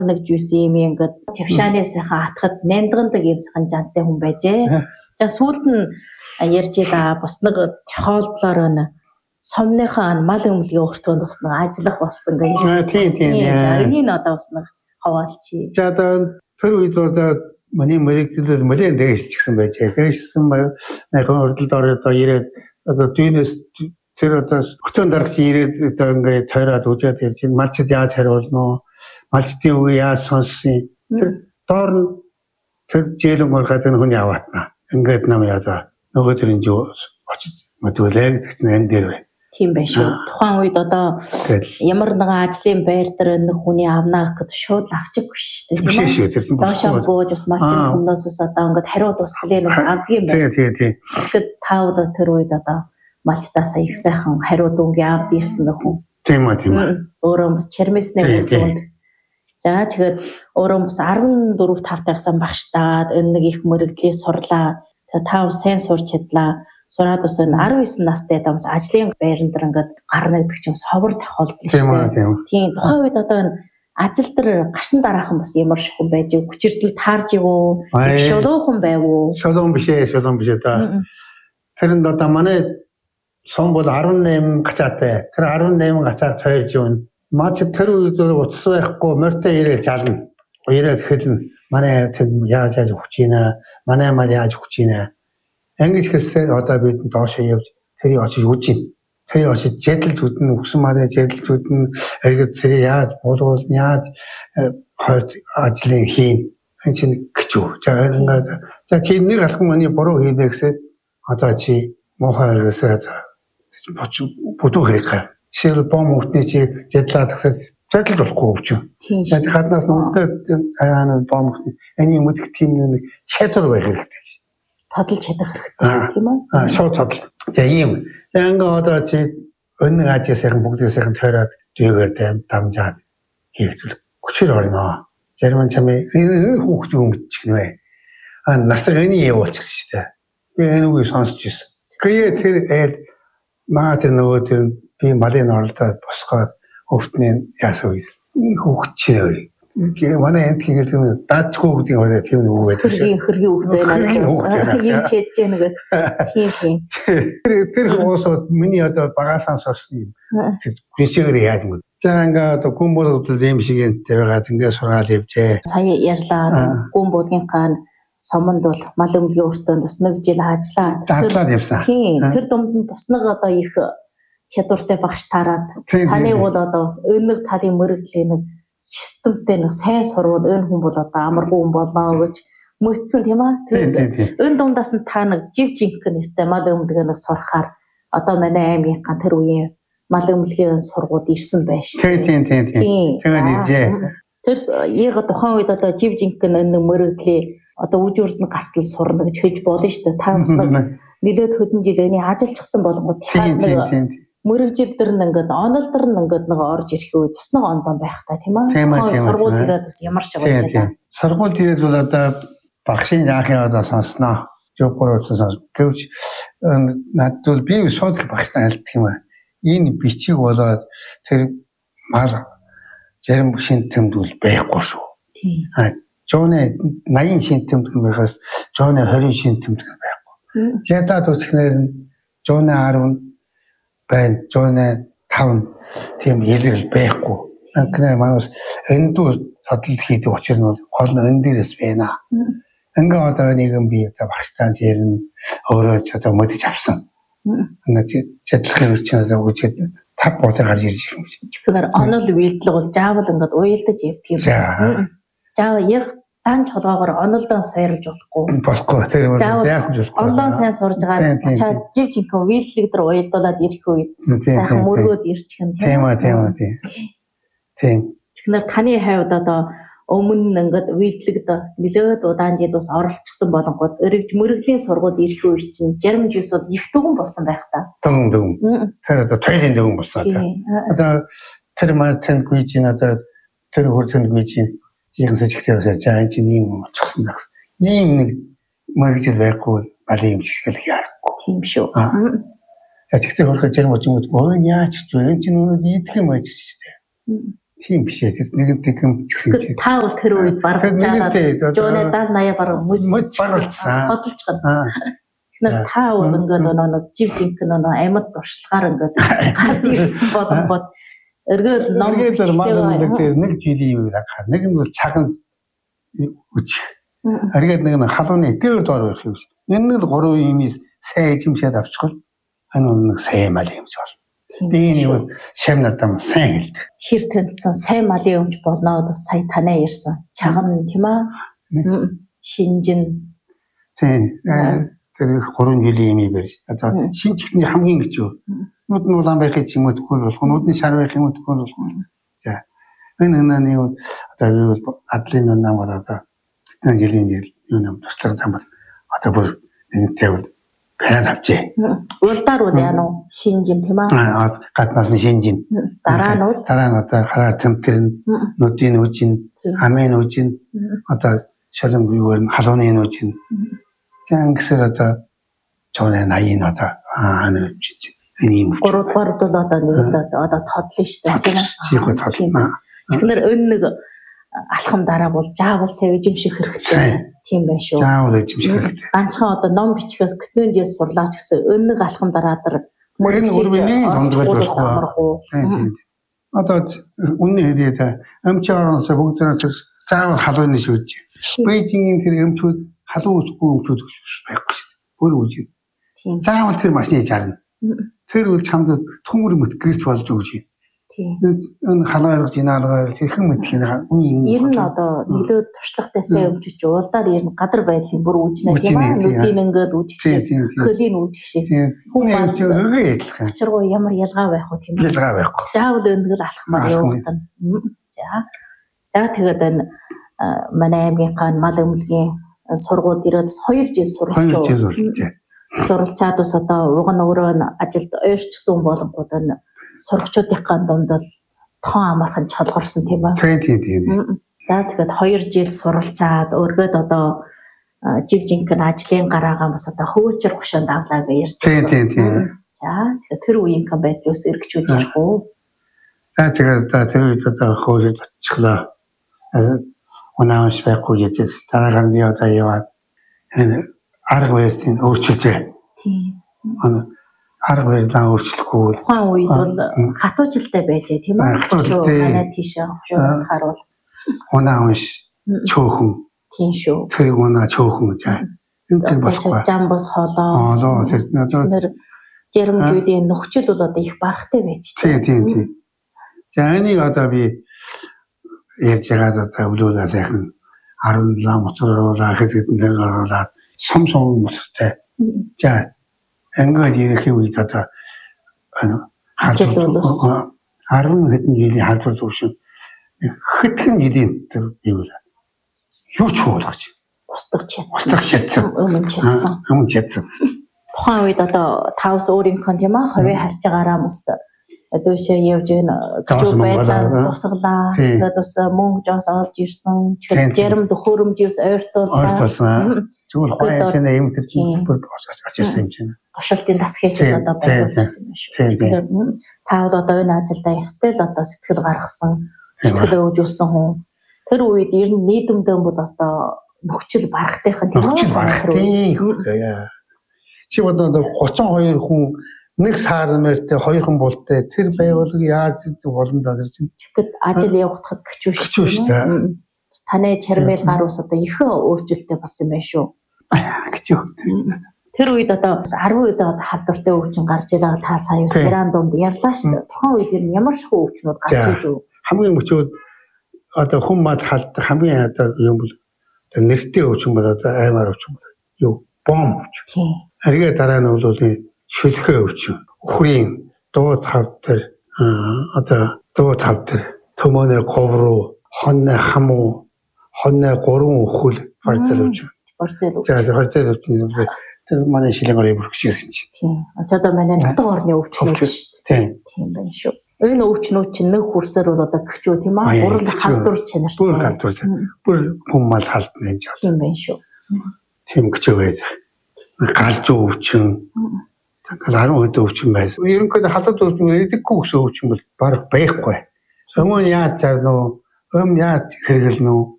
нэг жюс юм ингээд чавшааны сайхан атахад нандгандаг юм сайхан жантай хүн байжээ. Тэгээ сүүлд нь ярьж ида бас нэг тохиолдлоор нь сомныхаа мал өмлөгийн өртөөнд бас нэг ажиллах болсон гэж ярьсан. Тийм. Энийг одоо бас нэг хаваалчи. За одоо тэр үед одоо миний мэрэгчлэл мөрийн дээрсчихсэн байжээ. Дээрссэн байв. Яг хурдд ороод ирээд одоо дүүнээс тэр одоо хөтөн дарагч ирээд одоо ингээд тойроод үжээд ирж чинь малчд яаж хариулна, малчдын үг яаж сонссон. Тэр доор нь тэр жийлэн горхад энэ хүн яваатна. Ингээд нам яа нөгөө төрийн жоо очиж мөдөлээ гэсэн энэ дээр бай. Тийм байх шүү. Тухайн үед одоо ямар нэгэн ажлын байр дээр нэг хүний авнаа гэхэд шууд авчихгүй шүү дээ. Тийм шүү. Тэр боошоо бууж бас малчин хүмүүс ус одоо ингээд хариу тусгалын бас авгийн байна. Тийм. Тэгэхээр таавал тэр үед одоо малчтаас их сайхан хариу дүнгийн авд ирсэн нөхөн. Тийм үү. Өөрөө бас чармэснээ бүгд. За тэгээд өөрөө бас 14 тавтай гэсэн багштаад энэ нэг их мөрөгдлийг сурлаа. Тэгээд тав сайн сурч чадлаа. Сураад бас 19 настай дамс ажлын байран дээр ингээд гарна гэдэг чинь бас ховор тохиолдол шүү дээ. Тийм. Тухайн үед одоо энэ ажил дээр гарсан дараахан бас ямар шихүн байж хүчирдэл таарж ивөө шулуухан байв уу? Шулуун биш та. Тэрэнд одоо манай сон бол 18 гацаатай. Тэр 18 гацаа тойрж өгнө. Маач тэр үед утас байхгүй морьтой ирээ жална. Ирээд хэлнэ. Манай яаж өгч ийна? Манай мал яаж өгч ийна? Ингэж хэлсээр одоо бид доошоо явж тэрийг очиж үжин. Тэрийг очиж зэдэлж үдэн өгсөн малаа зэдэлж үдэн эргээд тэрийг яаж болвол яаж хойд ажлын хийн. Энэ чинь гэж. За ингээд за чи нэг алхам миний буруу хийдэ гэсээр одоо чи мохоо хэрэгсээр бодоо хэрэг гар. Жишээл бом өртний чи зэдлээд гэсээр зэдэлж болохгүй өвчөө. Тэгээд хаднаас нүдтэй бом өртний энэ мэдх тийм нэг чадвар байх хэрэгтэй. Тодолж чадах хэрэгтэй тийм үү? Шууд тодол. За ийм. Ингээ одоо чи өнөг ажил сайхан бүгдээ сайхан тойроод дүйгээр дамжаад хийгдвэл хүчээр орно. Зарим нь чамээ энэ хүүхд юм чихнэ. Насаг энийг явуулчих шүү дээ. Би энэ үгийг сонсч ирсэн. Гэхдээ тэр маа тэр нөгөө тэр би малын оролдоод босгоод өвтний яасан үед энэ хүүхд чинь манай энд хийгээд тийм даачгүй гэдэг нь тийм нэг үг байдаг шүү. Хөргийн хүүхд байна. Юм чийж нэг тийм. Тэр хүмүүсд миний одоо багасаа сурсан юм. Тэр гүшгээр яаж мөн. За ингээ одоо гүн болгол ийм шиг энтэй байгаад ингээ сургаал явжээ. Сая ярьлаа. Гүн болгийнхаа сомонд бол мал өмлөгийн өртөөнд бас нэг жил ажиллаа. Дадлаад явсан. Тийм. Тэр дунд нь бас нэг одоо их чадвартай багш таарад таны бол одоо бас өнөг талын мөрөгдлийн нэг системтэй нэг сайн сурвал энэ хүн бол одоо амаргүй хүн болно гэж мөцсөн тийм аа. Энэ дундаас нь та нэг жив жинхэнэстэй мал өмлөгийг нэг сурахаар одоо манай аймгийнхаа тэр үеийн мал өмлөгийн сургуульд ирсэн байж. Тийм. Тэгээд иржээ. Тэр яг тухайн үед одоо жив жинхэнэ энэ мөрөгдлийн одоо үжирд нь гартал сурна гэж хэлж болно шүү дээ. Та бас нэлээд хөдөн жил энийг ажиллажсан болгоод тийм мөрөгжил дээр нь ингээд онол дээр нь ингээд нэг орж ирэх үед бас нэг ондон байх та тийм ээ. Сургууль ирээд бас ямар ч болж байна. Сургууль ирээд бол одоо багшийн яахын одоо сонсноо. Жопорооцсон сонс. Гэвч надад би шууд багштай альддаг юм аа. Энэ бичиг болоод тэр мал зарим шин тэмдгэл байхгүй шүү. Тийм. Жооны 80 шин тэмдгэл байхаас жооны 20 шин тэмдгэл байхгүй. Зядаад үсгнээр нь жооны 10 байна. Жооны 5 тийм ялгал байхгүй. Анхнаа манаас эндүү судалт хийдэг учраас нь гол нь энэ дээрээс байна. Ингээ одоо нэгэн би одоо багштаа зэрнэ өөрөө ч одоо мэдэж авсан. Ингээ чадлахын үчнээс үжид тав бодор гарч ирж байгаа юм шиг. Тэгэхээр онол үйлдэл бол заавал ингээд уйлдаж явдаг юм. Заавал яг дан чолгоогоор онолдоо сойрж болохгүй. Тэр яасан ч болохгүй. Онлайн сайн сурж байгаа очиад жив жинхэнэ үйлчлэг дээр уйлдуулаад ирэх үед сайхан мөргөөд ирчих юм тийм. Тэгэхээр таны хавьд одоо өмнө ингээд үйлчлэгд нэлээд удаан жил бас оролцсон болонгууд мөрөгдлийн сургууль ирэх үе чинь зарим жис бол их дүгэн болсон байх та. Дүгэн. Тэр одоо тойлын дүгэн болсон та. Одоо тэр мартын гүйж ин одоо тэр хурцанд гүйж ин ийм сэжигтэй басаа за энэ чинь ийм болчихсон байх. Ийм нэг мөрөгжил байхгүй малын юм шиг л яарахгүй. Тийм шүү. За тэгтээ хурцанд зарим үчингүүд өө яаж ч вэ энэ чинь өнөө идэх юм байж шүү дээ. тийм биш ээ. Тэр нэгэнтэй гэмчих. Та бол тэр үед барах жаагаад жооны 70-80 бараг мөдчихсэн. Бодолч гэнэ. Тэгэхээр та бол ингээд нэг жив жинхэнэ амьд туршлагаар ингээд гарч ирсэн болонгод эргээл ном дээр нэг жилийн юм хаа. Нэг нь бол цагаан үчих. Аргээд нэг нь халууны дээр доор байх юм. Энэ нэг 3 юмээс сайн эзэмшээд авчихвал энэ нэг сайн мал юмж бол. Би нэг шам надам сайн хэлдэг. Хэр тэнцсэн сайн малын өмч болноо сая танаа ирсэн. Чаган тийм аа. Шинжин. Тийм. Тэр 3 жилийн юм байж. Одоо шинжихний хамгийн гэж юу? Нүд нь улаан байх гэж юм уу төгөл болох. Нүдний шар байх юм уу төгөл болох. За. Энэ нэг одоо би бол адлын нам одоо нэг жилийн юу нам туслах юм бол одоо бүр нэг тавь бараад авчээ. Улдаар уу яа нь шинжин тийм аа. Гаднаас нь шинжин. Дараа нь одоо хараар тэмтэрн нүдийн үжин, амын үжин одоо шалан юугаар халууны үжин. Тэнгисэр одоо чонаа 80 одоо энэ юм. 3 дугаар бол одоо нэг одоо тодлоо шүү дээ тийм аа. Тэгэхээр энэ нэг алхам дараа бол заавал сайн эзэмших хэрэгтэй. Тийм байх шүү. Заавал эзэмших хэрэгтэй. Ганцхан одоо ном бичгээс гэтэн жил сурлаач гэсэн энэ нэг алхам дараа энэ үрмэний ондгож болох уу? Тийм. Одоо үнэн хэлээд амчаараас бүгд заавал халууны шүүж. Бээжингийн тэр эмчүүд халуун үсгүй эмчүүд байхгүй шүү дээ. Бүр үгүй. Тийм. Заавал тэр машины жарна. Тэр үл чамд төмөр мэт гэрч болж өгч юм. Тийм. Энэ халаалгаж инаалгаар хэрхэн мэдхийн ер нь одоо нөлөө туршлагатай сайн өмчөж уулдаар ер нь гадар байдлын бүр үүжнэ тийм аа нүдийн ингээл үүжих шиг хөлийн үүжих шиг хүмүүс өгөө ялах. Учиргүй ямар ялгаа байх вэ тийм ээ. Ялгаа байхгүй. Заавал өндөр алхмаар явагдана. За тэгээд энэ манай аймгийнхаа мал өмлөгийн сургуульд ирээд 2 жил сурч суралцаад ус одоо уг нь өөрөө ажилд ойрчсон болонгууд энэ сурагчдынхаа дунд бол тоон амархан чалгарсан тийм ба. Тийм. За тэгэхээр 2 жил суралцаад өргөд одоо жив жинхэнэ ажлын гараагаа бас одоо хөөчр гушаанд авлаа гэж ярьж байсан. Тийм. За тэгэхээр тэр үеийнхэн байдлаас эргчүүлж ярих уу? За тэгээд тэр үед одоо хөөж очихлаа. Унааш байхгүй гэж дараагаар би одоо яваад энэ арга барилыг өөрчилжээ. Тийм. Арга барилаа өөрчлөхгүй. Тухайн үед бол хатуужилтай байжээ тийм үү? Манай тийшээ хөвшөөрөнд харуул. Унааш чөөхөн. Тийм шүү. Тэр унаа чөөхөн гэж. Энэ болохгүй. Жамбас холоо. Тэр жирэмжүүлийн нөхцөл бол одоо их барахтай байж. Тийм. За энийг одоо би ярьж байгаа одоо өвлүүлээ сайхан 17 мотороор хэсэгт нэр оруулаад сум мотортой. За ингээд ирэх үед одоо 10 хэдэн жилийн халдвар төвшин хэдхэн жилийн тэр юу ч болгож устгах чадсан. Өмнө чадсан. Тухайн үед одоо тавс өөрийнхөө тийм аа ховыг харж байгаараа мус дөөшөө явж гэнэ байлаа тусглаа. Тэгээд бас мөнгө жоос олж ирсэн. Жарим төхөөрөмжөөс ойртуулсан. Зүгээр хаяашаа юм тэр чинь бүр очирсан юм чинь. Туршилтын дас хийж одоо байгуулсан юм шүү. Тэгэхээр та бол одоо энэ ажилдаа ёстой л одоо сэтгэл гаргасан, сэтгэл өвжүүлсэн хүн. Тэр үед ер нь нийгэмдээ бол одоо нөхцөл барахтайхан тийм үү? Чи одоо 32 хүн нэг саармэртэй 2 хүн болтой тэр байгууллага яаж болно да тэр чинь тэгэхэд ажил явагдахад гिचүү шүү дээ. Таны чармэл гар ус одоо их өөрчлөлттэй болсон юм байна шүү. Гिचүү. Тэр үед одоо 10 үед халдвартай өвчин гарч ирээ та сая саран дунд ярьлаа шүү дээ. Тухайн үед ямар шоу өвчнүүд гарч иж үү? Хамгийн өчөөд одоо хүн мад халдах хамгийн одоо юм бол нэртэй өвчин бол одоо аймаар өвчин бол юу бом өвчин. Харин дараа нь бол шүлхээ өвчин. Хүрийн дуу тав дээр одоо дуу тав дээр төмөнө говруу, хонны хамуу, хонны 3 өхөл фарцал өвчин. Фарцал өвчин. Тэр манай шилэнгээр бүрхшээс юм чи. Тийм. Одоо манай нутаг орны өвчин шүү дээ. Тийм байна шүү. Энэ өвчнүүд чинь нэг хүрсээр бол одоо гिचүү тийм аа. Урал халдвар чанартай. Бүр хүн мал халдна гэж. Тийм байна шүү. Тийм гिचүү байдаг. Галж өвчин. 10 хэд өвчин байсан. Ерөнхийдөө халдвар өвчин эдэггүй гэсэн өвчин бол баг байхгүй. Сөмөн яаж зарна уу? Яаж хэрэглэнэ үү?